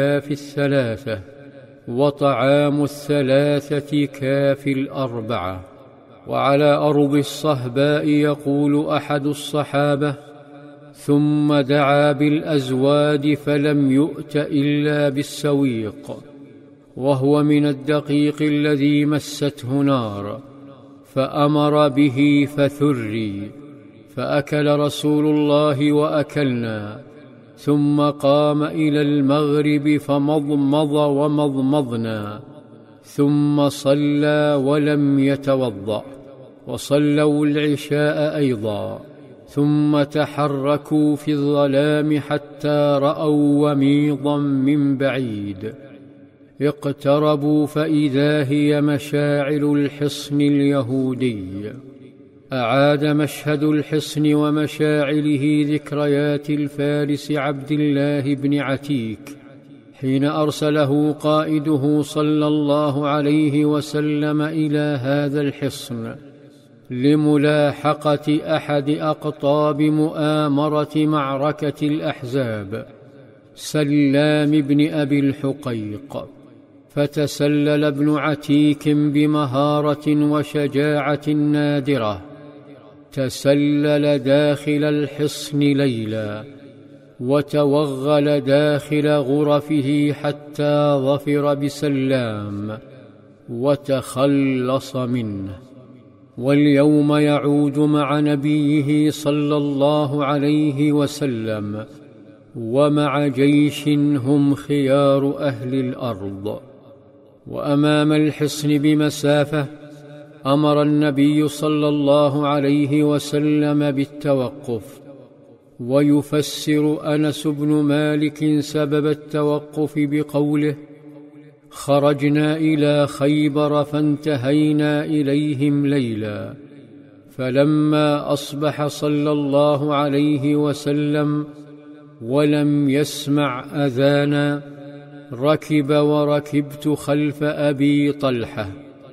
كاف الثلاثة، وطعام الثلاثة كاف الأربعة. وعلى أرض الصهباء يقول أحد الصحابة: ثم دعا بالأزواد فلم يؤت إلا بالسويق، وهو من الدقيق الذي مسته نار، فأمر به فثري، فأكل رسول الله وأكلنا، ثم قام إلى المغرب فمضمض ومضمضنا، ثم صلى ولم يتوضأ، وصلوا العشاء أيضا، ثم تحركوا في الظلام حتى رأوا وميضا من بعيد، اقتربوا فإذا هي مشاعل الحصن اليهودي. أعاد مشهد الحصن ومشاعله ذكريات الفارس عبد الله بن عتيك حين أرسله قائده صلى الله عليه وسلم إلى هذا الحصن لملاحقة أحد أقطاب مؤامرة معركة الأحزاب، سلام بن أبي الحقيق. فتسلل ابن عتيك بمهارة وشجاعة نادرة، تسلل داخل الحصن ليلا، وتوغل داخل غرفه حتى ظفر بسلام وتخلص منه. واليوم يعود مع نبيه صلى الله عليه وسلم ومع جيش هم خيار أهل الأرض. وأمام الحصن بمسافة أمر النبي صلى الله عليه وسلم بالتوقف. ويفسر أنس بن مالك سبب التوقف بقوله: خرجنا إلى خيبر فانتهينا إليهم ليلا، فلما أصبح صلى الله عليه وسلم ولم يسمع أذانا ركب وركبت خلف أبي طلحة،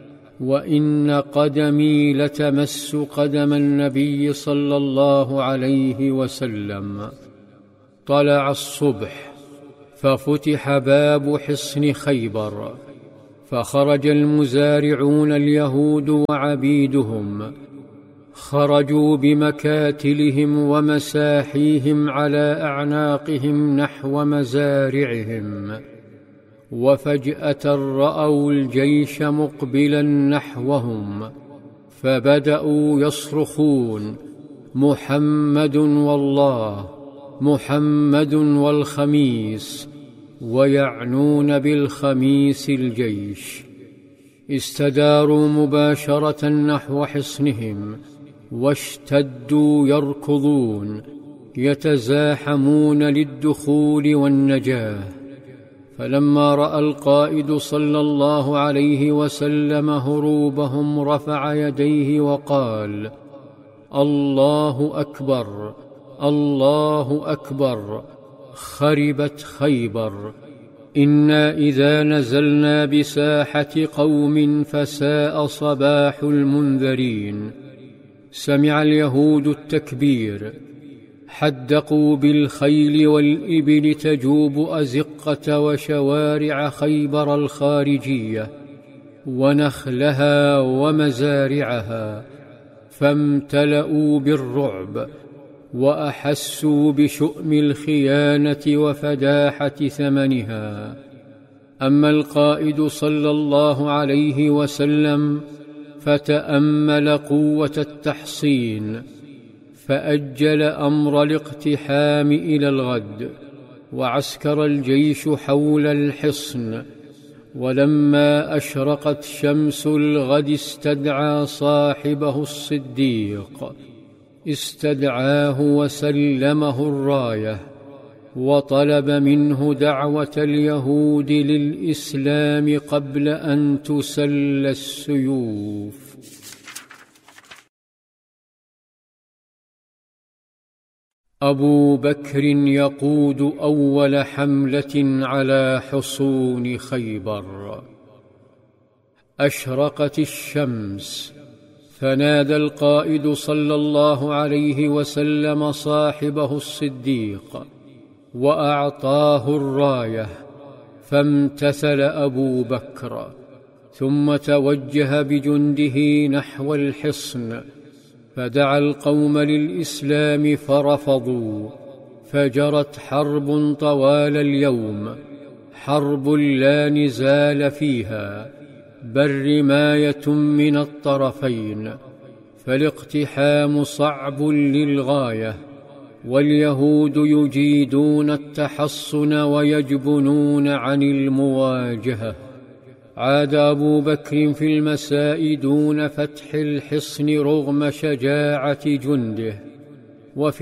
وإن قدمي لتمس قدم النبي صلى الله عليه وسلم. طلع الصبح ففتح باب حصن خيبر، فخرج المزارعون اليهود وعبيدهم، خرجوا بمكاتلهم ومساحيهم على أعناقهم نحو مزارعهم، وفجأة رأوا الجيش مقبلا نحوهم، فبدأوا يصرخون: محمد والله، محمد والخميس، ويعنون بالخميس الجيش. استداروا مباشرة نحو حصنهم، واشتدوا يركضون يتزاحمون للدخول والنجاة. فلما رأى القائد صلى الله عليه وسلم هروبهم رفع يديه وقال: الله أكبر، الله أكبر، خربت خيبر، إنا إذا نزلنا بساحة قوم فساء صباح المنذرين. سمع اليهود التكبير، حدقوا بالخيل والإبل تجوب أزقة وشوارع خيبر الخارجية ونخلها ومزارعها، فامتلأوا بالرعب وأحسوا بشؤم الخيانة وفداحة ثمنها. أما القائد صلى الله عليه وسلم فتأمل قوة التحصين، فأجل أمر الاقتحام إلى الغد، وعسكر الجيش حول الحصن. ولما أشرقت شمس الغد استدعى صاحبه الصديق، استدعاه وسلمه الراية، وطلب منه دعوة اليهود للإسلام قبل أن تسل السيوف. أبو بكر يقود أول حملة على حصون خيبر. أشرقت الشمس، فنادى القائد صلى الله عليه وسلم صاحبه الصديق وأعطاه الراية، فامتثل أبو بكر، ثم توجه بجنده نحو الحصن، فدعا القوم للإسلام فرفضوا، فجرت حرب طوال اليوم، حرب لا نزال فيها، بل رماية من الطرفين، فالاقتحام صعب للغاية، واليهود يجيدون التحصن ويجبنون عن المواجهة. عاد أبو بكر في المساء دون فتح الحصن رغم شجاعة جنده، وفي